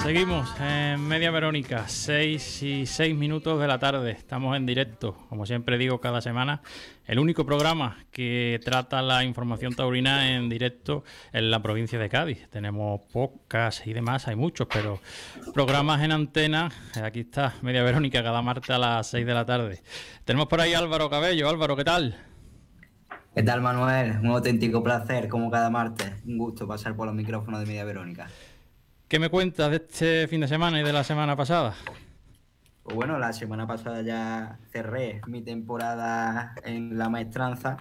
Seguimos en Media Verónica, 6:06 de la tarde. Estamos en directo, como siempre digo cada semana, el único programa que trata la información taurina en directo en la provincia de Cádiz. Tenemos podcasts y demás, hay muchos, pero programas en antena. Aquí está Media Verónica cada martes a las 6 de la tarde. Tenemos por ahí a Álvaro Cabello. Álvaro, ¿qué tal? ¿Qué tal, Manuel? Un auténtico placer, como cada martes. Un gusto pasar por los micrófonos de Media Verónica. ¿Qué me cuentas de este fin de semana y de la semana pasada? Pues bueno, la semana pasada ya cerré mi temporada en la maestranza,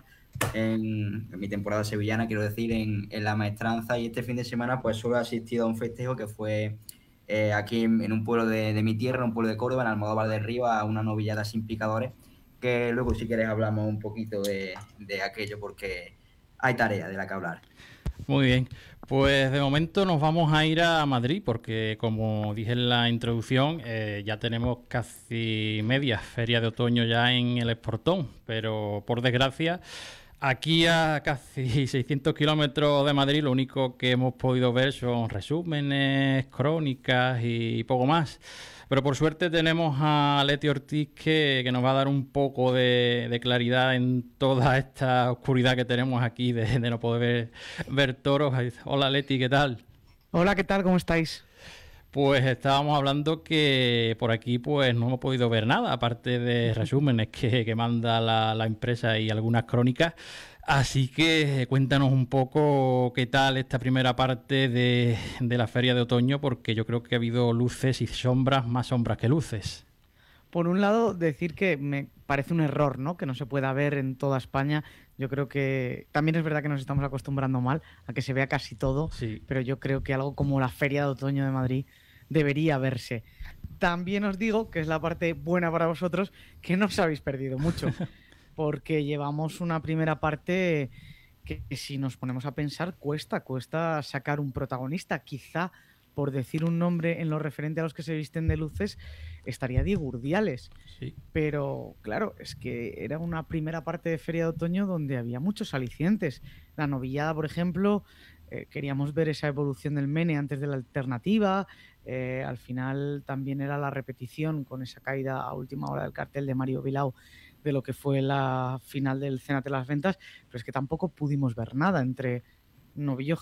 en mi temporada sevillana, quiero decir, en la maestranza, y este fin de semana pues solo he asistido a un festejo que fue aquí en un pueblo de mi tierra, un pueblo de Córdoba, en Almodóvar del Río, a una novillada sin picadores, que luego si quieres hablamos un poquito de aquello porque hay tarea de la que hablar. Muy bien, pues de momento nos vamos a ir a Madrid porque, como dije en la introducción, ya tenemos casi media feria de otoño ya en el Esportón, pero por desgracia aquí a casi 600 kilómetros de Madrid lo único que hemos podido ver son resúmenes, crónicas y poco más. Pero por suerte tenemos a Leti Ortiz que nos va a dar un poco de claridad en toda esta oscuridad que tenemos aquí de no poder ver toros. Hola Leti, ¿qué tal? Hola, ¿qué tal? ¿Cómo estáis? Pues estábamos hablando que por aquí pues no hemos podido ver nada, aparte de resúmenes que manda la empresa y algunas crónicas. Así que cuéntanos un poco qué tal esta primera parte de la feria de otoño, porque yo creo que ha habido luces y sombras, más sombras que luces. Por un lado, decir que me parece un error, ¿no? Que no se pueda ver en toda España. Yo creo que también es verdad que nos estamos acostumbrando mal a que se vea casi todo, Sí. pero yo creo que algo como la Feria de Otoño de Madrid debería verse. También os digo que es la parte buena para vosotros, que no os habéis perdido mucho, porque llevamos una primera parte que si nos ponemos a pensar cuesta sacar un protagonista. Quizá, por decir un nombre en lo referente a los que se visten de luces, estaría Diego Urdiales. Sí. Pero claro, es que era una primera parte de Feria de Otoño donde había muchos alicientes. La novillada, por ejemplo, queríamos ver esa evolución del Mene antes de la alternativa. Al final también era la repetición con esa caída a última hora del cartel de Mario Bilao de lo que fue la final del Cénate las Ventas, pero es que tampoco pudimos ver nada entre novillos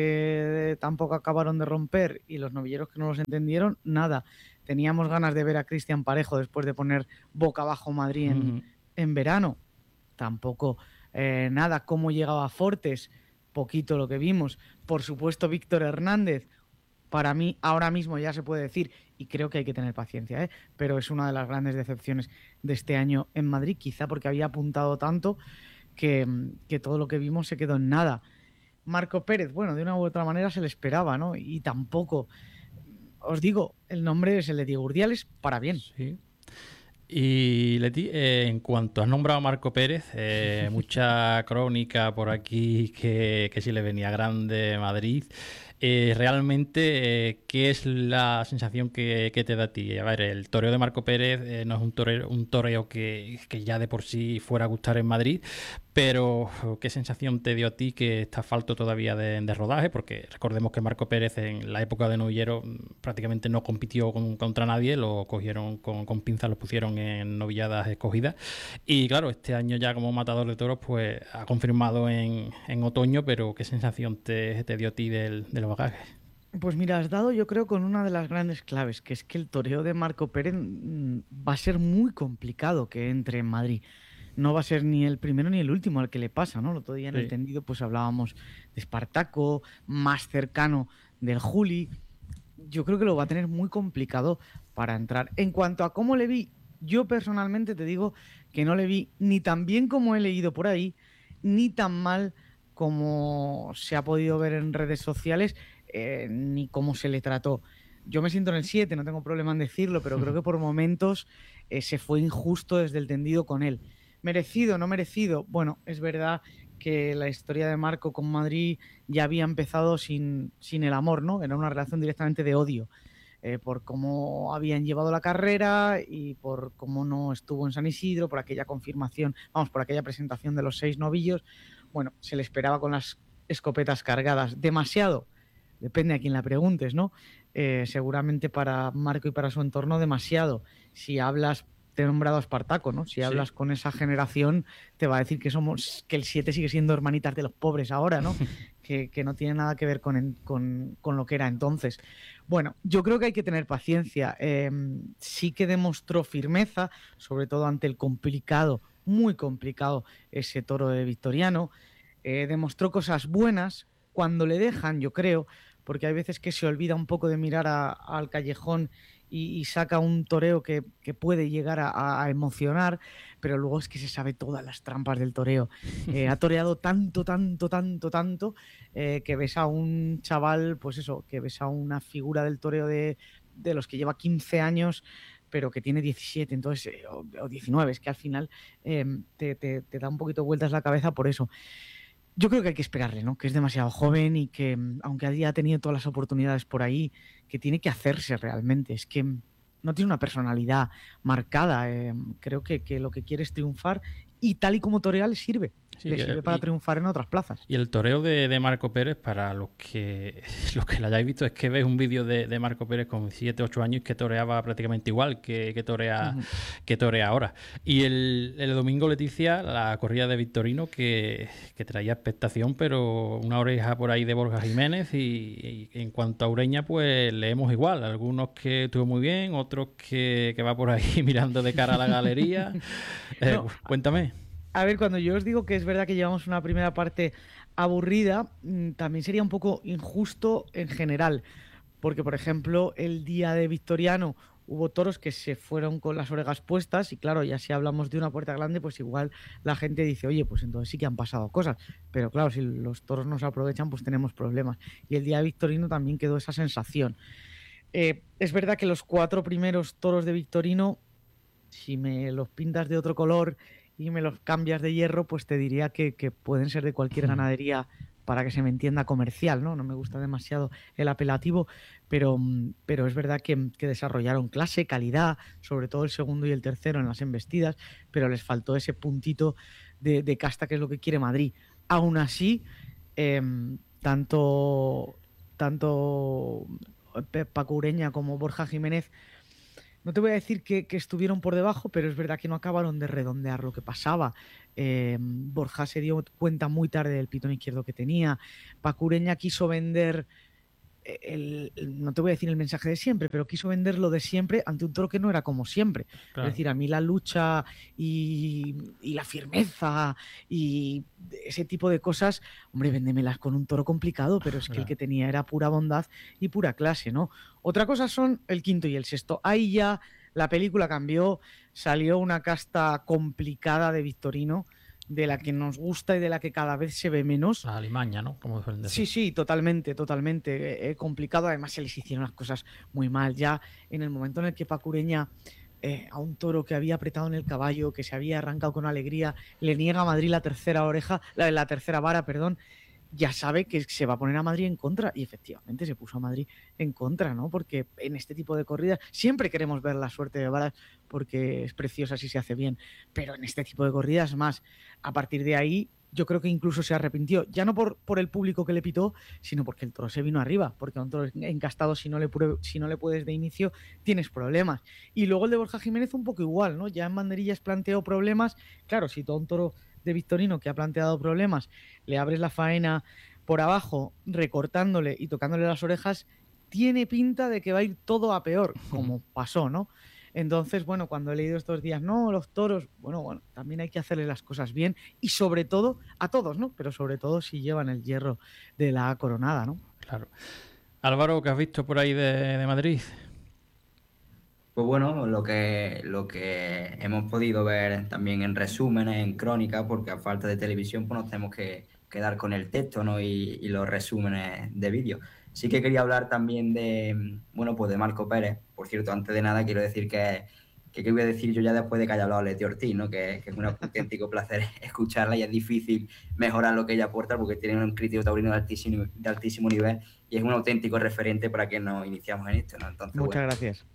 que tampoco acabaron de romper y los novilleros que no los entendieron, nada. Teníamos ganas de ver a Cristian Parejo después de poner boca abajo Madrid en verano, tampoco nada. Cómo llegaba Fortes, poquito lo que vimos. Por supuesto, Víctor Hernández, para mí ahora mismo ya se puede decir, y creo que hay que tener paciencia, pero es una de las grandes decepciones de este año en Madrid, quizá porque había apuntado tanto que todo lo que vimos se quedó en nada. Marco Pérez, bueno, de una u otra manera se le esperaba, ¿no? Y tampoco, os digo, el nombre es el de Diego Urdiales, para bien. Sí. Y Leti, en cuanto has nombrado a Marco Pérez, mucha crónica por aquí que si le venía grande Madrid. Realmente, ¿qué es la sensación que te da a ti? A ver, el toreo de Marco Pérez no es un toreo que ya de por sí fuera a gustar en Madrid, pero ¿qué sensación te dio a ti que está falto todavía de rodaje? Porque recordemos que Marco Pérez en la época de novillero prácticamente no compitió contra nadie, lo cogieron con pinzas, lo pusieron en novilladas escogidas, y claro, este año ya como matador de toros pues ha confirmado en otoño, pero ¿qué sensación te dio a ti del bagaje? Pues mira, has dado yo creo con una de las grandes claves, que es que el toreo de Marco Pérez va a ser muy complicado que entre en Madrid. No va a ser ni el primero ni el último al que le pasa, ¿no? El otro día en el tendido pues hablábamos de Espartaco, más cercano del Juli. Yo creo que lo va a tener muy complicado para entrar. En cuanto a cómo le vi, yo personalmente te digo que no le vi ni tan bien como he leído por ahí, ni tan mal como se ha podido ver en redes sociales, ni cómo se le trató. Yo me siento en el 7, no tengo problema en decirlo, pero creo que por momentos se fue injusto desde el tendido con él. ¿Merecido, no merecido? Bueno, es verdad que la historia de Marco con Madrid ya había empezado sin el amor, ¿no? Era una relación directamente de odio, por cómo habían llevado la carrera y por cómo no estuvo en San Isidro, por aquella confirmación, por aquella presentación de los 6 novillos. Bueno, se le esperaba con las escopetas cargadas. Demasiado, depende a quién la preguntes, ¿no? seguramente para Marco y para su entorno demasiado. Si hablas, te he nombrado a Espartaco, ¿no? Si hablas con esa generación, te va a decir que el 7 sigue siendo hermanitas de los pobres ahora, ¿no? que no tiene nada que ver con lo que era entonces. Bueno, yo creo que hay que tener paciencia. Sí que demostró firmeza, sobre todo ante el complicado, muy complicado, ese toro de Victoriano. Demostró cosas buenas cuando le dejan, yo creo, porque hay veces que se olvida un poco de mirar al callejón y saca un toreo que puede llegar a emocionar, pero luego es que se sabe todas las trampas del toreo. Ha toreado tanto, que ves a un chaval, pues eso, que ves a una figura del toreo de los que lleva 15 años, pero que tiene 17, entonces, o 19, es que al final te da un poquito vueltas la cabeza por eso. Yo creo que hay que esperarle, ¿no? Que es demasiado joven y que, aunque haya tenido todas las oportunidades por ahí, que tiene que hacerse realmente. Es que no tiene una personalidad marcada. Creo que lo que quiere es triunfar y tal y como torea le sirve. Sí, le sirve para triunfar en otras plazas. Y el toreo de Marco Pérez, para los que lo hayáis visto, es que ves un vídeo de Marco Pérez con 7, 8 años que toreaba prácticamente igual que torea ahora. Y el domingo, Leticia, la corrida de Victorino, que traía expectación, pero una oreja por ahí de Borja Jiménez. Y en cuanto a Ureña, pues leemos igual. Algunos que estuvo muy bien, otros que va por ahí mirando de cara a la galería. Cuéntame. A ver, cuando yo os digo que es verdad que llevamos una primera parte aburrida, también sería un poco injusto en general, porque por ejemplo el día de Victoriano hubo toros que se fueron con las orejas puestas y claro, ya si hablamos de una puerta grande, pues igual la gente dice, oye, pues entonces sí que han pasado cosas, pero claro, si los toros no se aprovechan, pues tenemos problemas. Y el día de Victorino también quedó esa sensación. Es verdad que los 4 primeros toros de Victorino, si me los pintas de otro color y me los cambias de hierro, pues te diría que pueden ser de cualquier ganadería, para que se me entienda, comercial, ¿no? No me gusta demasiado el apelativo, pero es verdad que desarrollaron clase, calidad, sobre todo el segundo y el tercero en las embestidas, pero les faltó ese puntito de casta que es lo que quiere Madrid. Aún así, tanto Paco Ureña como Borja Jiménez, no te voy a decir que estuvieron por debajo, pero es verdad que no acabaron de redondear lo que pasaba. Borja se dio cuenta muy tarde del pitón izquierdo que tenía. Paco Ureña quiso vender, no te voy a decir el mensaje de siempre, pero quiso vender lo de siempre ante un toro que no era como siempre. Claro. Es decir, a mí la lucha y la firmeza y ese tipo de cosas, hombre, véndemelas con un toro complicado, pero es que el que tenía era pura bondad y pura clase, ¿no? Otra cosa son el quinto y el sexto. Ahí ya la película cambió, salió una casta complicada de Victorino, de la que nos gusta y de la que cada vez se ve menos. La alimaña, ¿no? Como suelen decir. Sí, totalmente. Complicado. Además, se les hicieron las cosas muy mal. Ya en el momento en el que Paco Ureña, a un toro que había apretado en el caballo, que se había arrancado con alegría, le niega a Madrid la tercera vara, ya sabe que se va a poner a Madrid en contra, y efectivamente se puso a Madrid en contra, ¿no? Porque en este tipo de corridas siempre queremos ver la suerte de varas porque es preciosa si se hace bien, pero en este tipo de corridas más. A partir de ahí yo creo que incluso se arrepintió, ya no por el público que le pitó, sino porque el toro se vino arriba, porque a un toro encastado, si no le puedes de inicio, tienes problemas. Y luego el de Borja Jiménez un poco igual, ¿no? Ya en banderillas planteó problemas. Claro, si todo un toro de Victorino que ha planteado problemas, le abres la faena por abajo, recortándole y tocándole las orejas, tiene pinta de que va a ir todo a peor, como pasó, ¿no? Entonces, bueno, cuando he leído estos días, no, los toros, bueno, también hay que hacerle las cosas bien y sobre todo, a todos, ¿no? Pero sobre todo si llevan el hierro de la coronada, ¿no? Claro. Álvaro, ¿qué has visto por ahí de Madrid? Pues bueno, lo que hemos podido ver también en resúmenes, en crónicas, porque a falta de televisión pues nos tenemos que quedar con el texto, ¿no? y los resúmenes de vídeo. Sí que quería hablar también de Marco Pérez. Por cierto, antes de nada quiero decir que qué voy a decir yo ya después de que haya hablado Leti Ortiz, ¿no? Que es un auténtico placer escucharla y es difícil mejorar lo que ella aporta porque tiene un crítico taurino de altísimo nivel y es un auténtico referente para que nos iniciamos en esto, ¿no? Entonces, muchas gracias.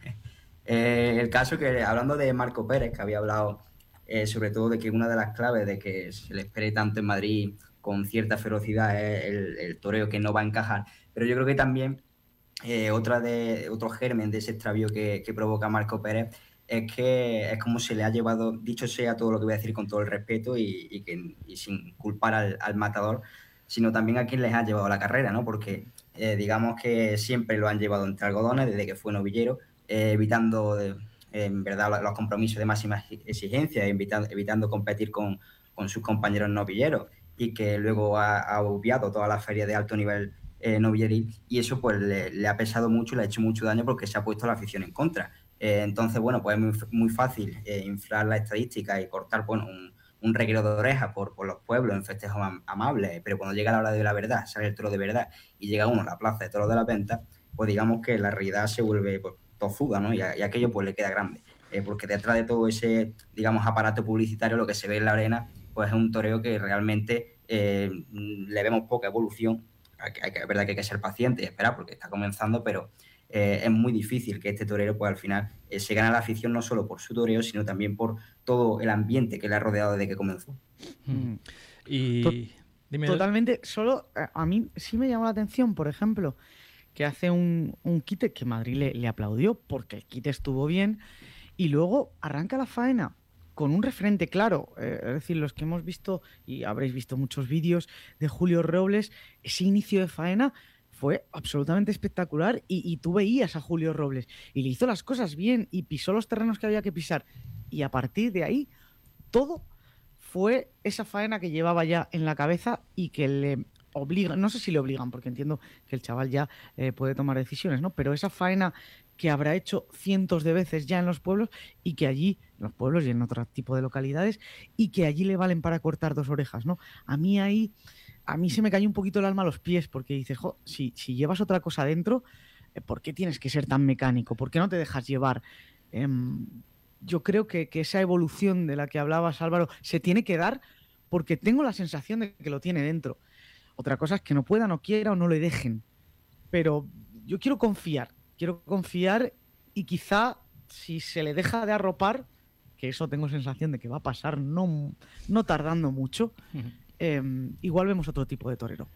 El caso que, hablando de Marco Pérez, que había hablado sobre todo de que una de las claves de que se le espere tanto en Madrid con cierta ferocidad es el toreo que no va a encajar, pero yo creo que también otro germen de ese extravío que provoca Marco Pérez es que es como se le ha llevado, dicho sea todo lo que voy a decir con todo el respeto y sin culpar al matador, sino también a quien les ha llevado la carrera, ¿no? Porque digamos que siempre lo han llevado entre algodones desde que fue novillero, evitando en verdad los compromisos de máxima exigencia, evitando competir con sus compañeros novilleros, y que luego ha obviado toda la feria de alto nivel novilleril, y eso pues le ha pesado mucho, le ha hecho mucho daño porque se ha puesto la afición en contra. Entonces, bueno, pues es muy fácil inflar la estadística y cortar, bueno, un reguero de orejas por los pueblos en festejos amables, pero cuando llega la hora de la verdad, sale el toro de verdad y llega uno a la plaza de toros de la venta, pues digamos que la realidad se vuelve pues, tozuda, ¿no? Y aquello pues le queda grande, porque detrás de todo ese, digamos, aparato publicitario, lo que se ve en la arena, pues es un toreo que realmente le vemos poca evolución. Es verdad que hay que ser paciente y esperar porque está comenzando, pero es muy difícil que este torero pues al final se gane la afición no solo por su toreo, sino también por todo el ambiente que le ha rodeado desde que comenzó. Y dime. Totalmente. Solo a mí sí me llamó la atención, por ejemplo, que hace un quite que Madrid le aplaudió porque el quite estuvo bien, y luego arranca la faena con un referente claro, es decir, los que hemos visto, y habréis visto muchos vídeos de Julio Robles, ese inicio de faena fue absolutamente espectacular, y tú veías a Julio Robles y le hizo las cosas bien y pisó los terrenos que había que pisar, y a partir de ahí todo fue esa faena que llevaba ya en la cabeza y que le obligan, no sé si le obligan, porque entiendo que el chaval ya puede tomar decisiones, ¿no? Pero esa faena que habrá hecho cientos de veces ya en los pueblos, y que allí, en los pueblos y en otro tipo de localidades, y que allí le valen para cortar 2 orejas, ¿no? A mí se me cayó un poquito el alma a los pies, porque dices, jo, si llevas otra cosa dentro, ¿por qué tienes que ser tan mecánico? ¿Por qué no te dejas llevar? Yo creo que esa evolución de la que hablabas, Álvaro, se tiene que dar, porque tengo la sensación de que lo tiene dentro. Otra cosa es que no pueda, no quiera o no le dejen. Pero yo quiero confiar, y quizá si se le deja de arropar, que eso tengo sensación de que va a pasar no tardando mucho, igual vemos otro tipo de torero.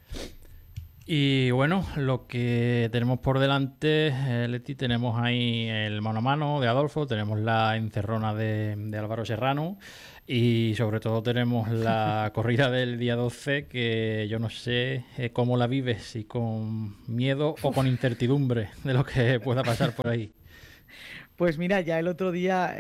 Y bueno, lo que tenemos por delante, Leti, tenemos ahí el mano a mano de Adolfo, tenemos la encerrona de Álvaro Serrano, y sobre todo tenemos la corrida del día 12, que yo no sé cómo la vives, si con miedo o con incertidumbre de lo que pueda pasar por ahí. Pues mira, ya el otro día,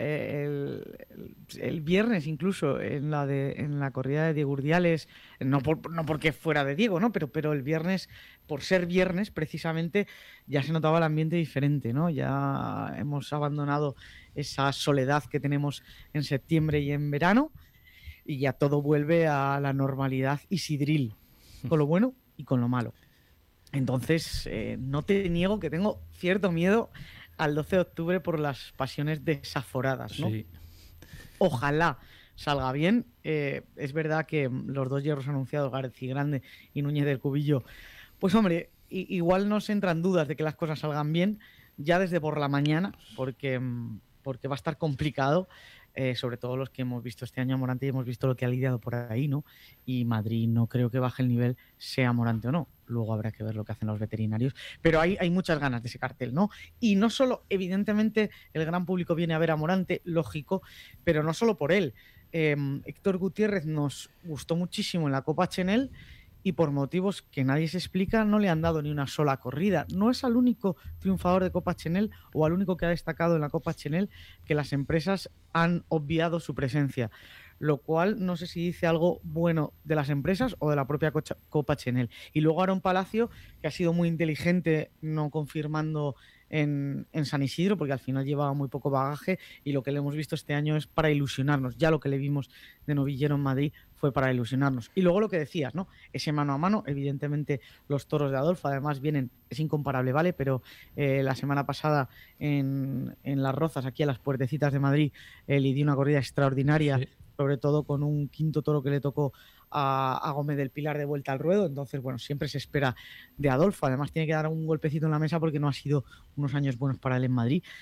el viernes incluso, en la corrida de Diego Urdiales, no porque fuera de Diego, ¿no? Pero el viernes, por ser viernes, precisamente, ya se notaba el ambiente diferente, ¿no? Ya hemos abandonado esa soledad que tenemos en septiembre y en verano, y ya todo vuelve a la normalidad isidril, con lo bueno y con lo malo. Entonces, no te niego que tengo cierto miedo al 12 de octubre por las pasiones desaforadas, ¿no? Sí. Ojalá salga bien. Es verdad que los 2 hierros anunciados, García Grande y Núñez del Cubillo, pues hombre, igual nos entran dudas de que las cosas salgan bien ya desde por la mañana, porque va a estar complicado, sobre todo los que hemos visto este año a Morante y hemos visto lo que ha lidiado por ahí, ¿no? Y Madrid no creo que baje el nivel, sea Morante o no. Luego habrá que ver lo que hacen los veterinarios, pero hay muchas ganas de ese cartel, ¿no? Y no solo, evidentemente, el gran público viene a ver a Morante, lógico, pero no solo por él. Héctor Gutiérrez nos gustó muchísimo en la Copa Chenel, y por motivos que nadie se explica no le han dado ni una sola corrida. No es al único triunfador de Copa Chenel o al único que ha destacado en la Copa Chenel que las empresas han obviado su presencia, lo cual no sé si dice algo bueno de las empresas o de la propia Copa Chenel. Y luego Aaron Palacio, que ha sido muy inteligente no confirmando en San Isidro, porque al final llevaba muy poco bagaje, y lo que le hemos visto este año es para ilusionarnos. Ya lo que le vimos de novillero en Madrid fue para ilusionarnos. Y luego lo que decías, ¿no? Ese mano a mano, evidentemente los toros de Adolfo además vienen, es incomparable, ¿vale? Pero la semana pasada en Las Rozas, aquí a las puertecitas de Madrid, le dio una corrida extraordinaria, sí, sobre todo con un quinto toro que le tocó a Gómez del Pilar de vuelta al ruedo. Entonces, bueno, siempre se espera de Adolfo. Además tiene que dar un golpecito en la mesa porque no ha sido unos años buenos para él en Madrid.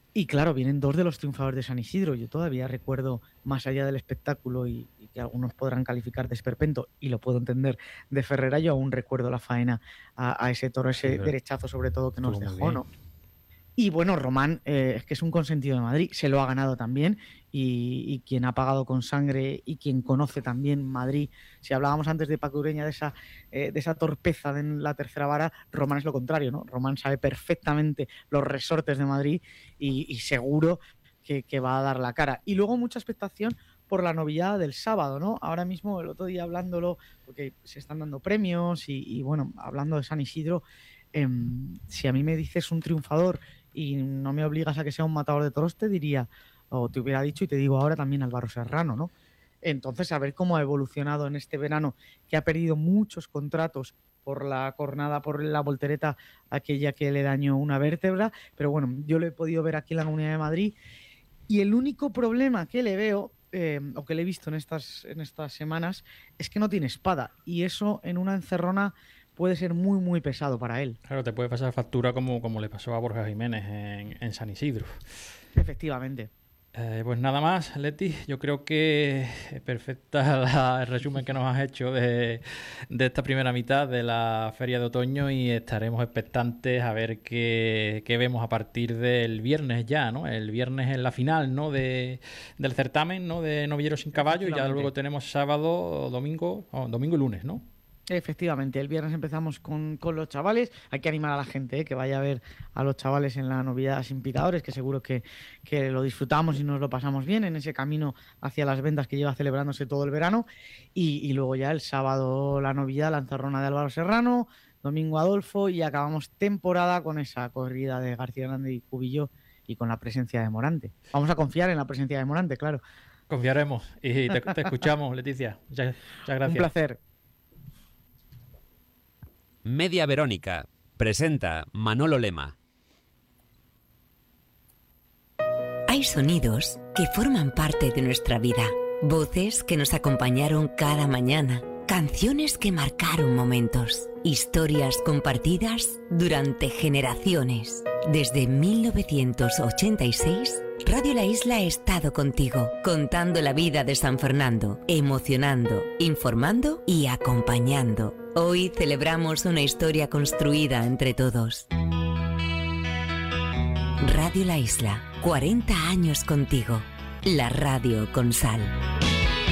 Y claro, vienen dos de los triunfadores de San Isidro. Yo todavía recuerdo, más allá del espectáculo y que algunos podrán calificar de esperpento, y lo puedo entender, de Ferrera, yo aún recuerdo la faena a ese toro, ese derechazo sobre todo que nos dejó, ¿no? Y bueno, Román es que es un consentido de Madrid, se lo ha ganado también, y quien ha pagado con sangre y quien conoce también Madrid, si hablábamos antes de Paco Ureña de esa torpeza en la tercera vara, Román es lo contrario, ¿no? Román sabe perfectamente los resortes de Madrid y seguro que va a dar la cara. Y luego mucha expectación por la novillada del sábado, ¿no? Ahora mismo, el otro día hablándolo, porque se están dando premios y bueno, hablando de San Isidro, si a mí me dices un triunfador y no me obligas a que sea un matador de toros, te diría, o te hubiera dicho, y te digo ahora también Álvaro Serrano, ¿no? Entonces, a ver cómo ha evolucionado en este verano, que ha perdido muchos contratos por la cornada, por la voltereta, aquella que le dañó una vértebra, pero bueno, yo lo he podido ver aquí en la Comunidad de Madrid, y el único problema que le veo, o que le he visto en estas semanas, es que no tiene espada, y eso en una encerrona puede ser muy, muy pesado para él. Claro, te puede pasar factura como le pasó a Borja Jiménez en San Isidro. Efectivamente. Pues nada más, Leti. Yo creo que perfecta el resumen que nos has hecho de esta primera mitad de la Feria de Otoño, y estaremos expectantes a ver qué vemos a partir del viernes ya, ¿no? El viernes es la final, ¿no? del certamen, ¿no? De novilleros sin caballo, y ya luego tenemos sábado, domingo y lunes, ¿no? Efectivamente, el viernes empezamos con los chavales. Hay que animar a la gente que vaya a ver a los chavales en la novillada sin picadores, que seguro que lo disfrutamos y nos lo pasamos bien en ese camino hacia las ventas que lleva celebrándose todo el verano. Y luego ya el sábado la novillada, la encerrona de Álvaro Serrano, domingo Adolfo, y acabamos temporada con esa corrida de García Grande y Cubillo y con la presencia de Morante. Vamos a confiar en la presencia de Morante, claro. Confiaremos y te escuchamos, Leticia. Muchas gracias. Un placer. Media Verónica. Presenta Manolo Lema. Hay sonidos que forman parte de nuestra vida. Voces que nos acompañaron cada mañana. Canciones que marcaron momentos. Historias compartidas durante generaciones. Desde 1986, Radio La Isla ha estado contigo, contando la vida de San Fernando, emocionando, informando y acompañando. Hoy celebramos una historia construida entre todos. Radio La Isla, 40 años contigo. La radio con sal.